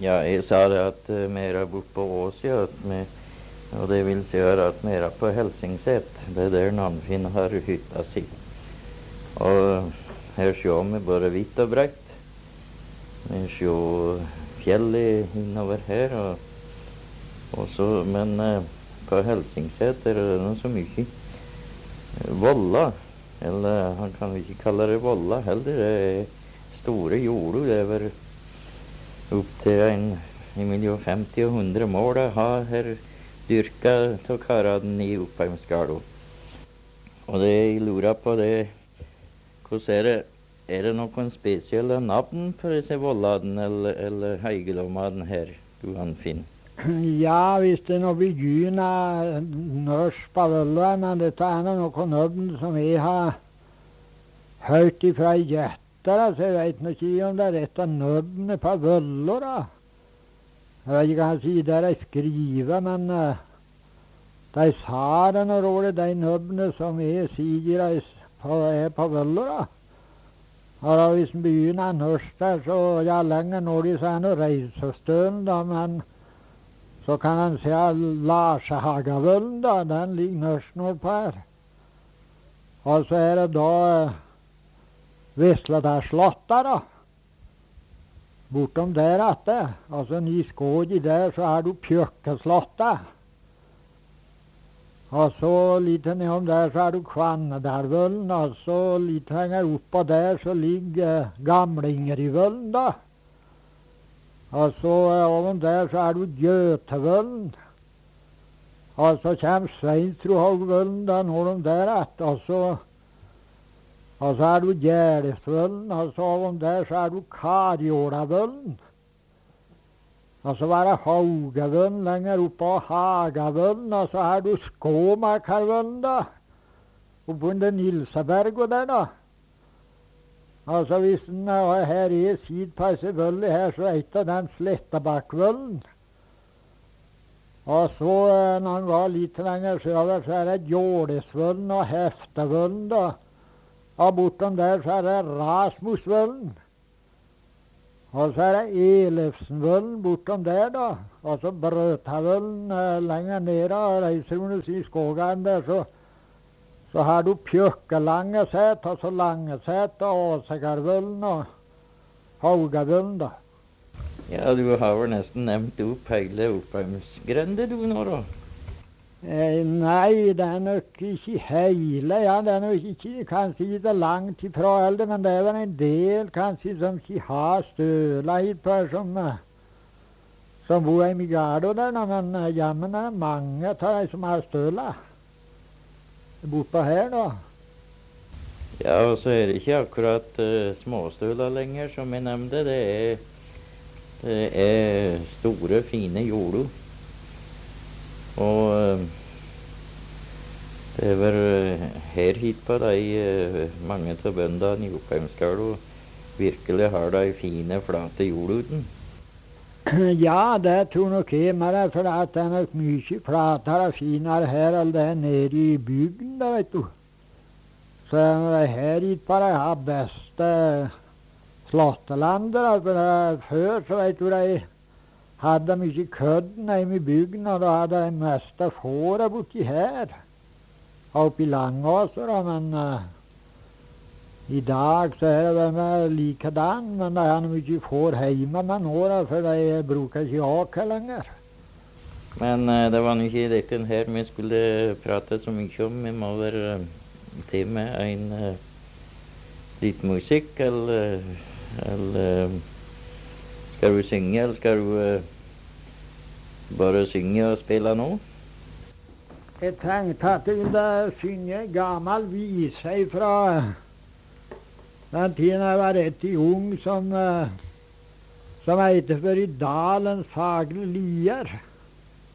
Ja, jeg sa det at vi er borte på Åsia, og det vil si at vi er på Helsingset. Det er der Arnfinn har hytta si. Og her ser vi bare vidt og breit. Vi ser fjellet innover her, men på Helsingset er det noe så mye voller. Eller han kan ikke kalle det voller heller. Det er store jorder. Det er vel opp til mellom 50 og 100 mål jeg har her dyrka til karaden i Oppheimsgalo. Og det jeg lurer på det, hvordan er det noen spesielle navn på disse vollene eller heigelommene her, du Arnfinn? Ja, hvis det nå begynner norsk på vøller, men dette er noen navn som jeg har hørt ifra gjettere, så jeg vet nok ikke om det er rett av navnet på vøller, da. Jeg vet ikke hva jeg sier der jeg skriver, men de sa det når det de navnet som jeg sier er på vøller, da. Og da hvis en begynner norsk der, så ja, lenger når de så er noe reisestølen, da, men så kan en se Larsehagavøllen, da, den ligger norsk nordpå her. Og så er det da Vesletærslåtta, da. Bortom der etter, altså Niskådi der, så er du Pjøkkeslåtta. Og så litt nedom der så er du Kvannedalvøllen, og så litt lenger oppå der så ligger Gamlingerivøllen, da. Og så oven der så er du Gjøtevøllen. Og så kommer Sveinstrohogvøllen da når de der etter. Og så er du Gjerdsvøllen, og så oven der så er du Karjålavøllen. Og så var det Haugavøllen lenger oppå Hagavøllen, og så er du Skåmakarvøllen da. Oppunder Nilseberg og der da. Altså hvis den her er sid på selvfølgelig her, så er ikke den Slettebakkvøllen. Og så når han var litt lenger søver, så er det Jålesvøllen og Heftevøllen da. Og bortom der så er det Rasmusvøllen. Og så er det Elefsenvøllen bortom der da. Og så Brøtavøllen lenger nede, og reiser under i skogen der, så har du Pjøkkelangeset, og så Langeset, og Åsegarvøllen og Haugavøllen, da. Ja, du har vel nesten nevnt opp hele Oppheimsgrendet du nå, da? Nei, det er nok ikke hele, ja, det er nok ikke, kanskje ikke langt ifra eldre, men det er vel en del, kanskje, som ikke har støla hit på, som bor i Migado der, men jammen er mange av de som har støla. Bortpå her, da. Ja, og så er det ikke akkurat småstøler lenger, som jeg nevnte. Det er store, fine jorder. Og det er vel her hit på de mange av bøndene i Oppheimsgalo virkelig har de fine, flate jorduten. Ja, det tror nok jeg med det, for det er nok mye flatere og finere her enn det er nede i bygden, da, vet du. Så det her hit på de har beste slåttelander, for før så vet du de hadde mye kødden hjemme i bygden, og da hadde de meste fåret borti her, oppi Langåser, men i dag så er det vel likedan, men det er mye får hjemme med nå, for de bruker ikke åker lenger. Men det var ikke dette her vi skulle prate så mye om. Vi må være til med en litt musikk, eller skal du synge, eller skal du bare synge og spille nå? Jeg tenkte at jeg ville synge gammel vise fra den tiden jeg var rett i ung, som heter for i dalens fagre lier.